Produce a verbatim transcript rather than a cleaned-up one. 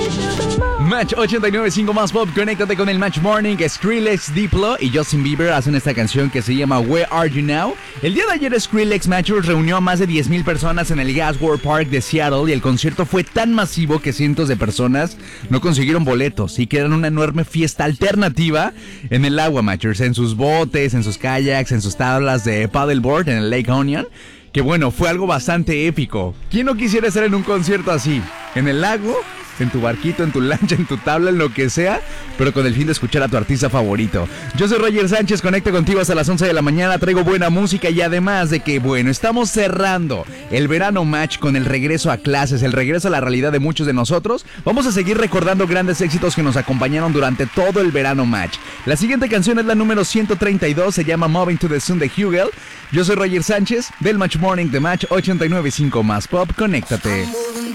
Match ochenta y nueve punto cinco más pop, conéctate con el Match Morning. Skrillex, Diplo y Justin Bieber hacen esta canción que se llama Where Are You Now. El día de ayer Skrillex Matchers reunió a más de diez mil personas en el Gas World Park de Seattle y el concierto fue tan masivo que cientos de personas no consiguieron boletos y crearon una enorme fiesta alternativa en el agua, Matchers, en sus botes, en sus kayaks, en sus tablas de paddleboard en el Lake Onion. Que bueno, fue algo bastante épico. ¿Quién no quisiera estar en un concierto así? En el lago, en tu barquito, en tu lancha, en tu tabla, en lo que sea, pero con el fin de escuchar a tu artista favorito. Yo soy Roger Sánchez, conecto contigo hasta las once de la mañana, traigo buena música y además de que, bueno, estamos cerrando el verano match con el regreso a clases, el regreso a la realidad de muchos de nosotros. Vamos a seguir recordando grandes éxitos que nos acompañaron durante todo el verano match. La siguiente canción es la número ciento treinta y dos, se llama Moving to the Sun de Hugel. Yo soy Roger Sánchez, del Match Morning de Match ochenta y nueve punto cinco más Pop, conéctate.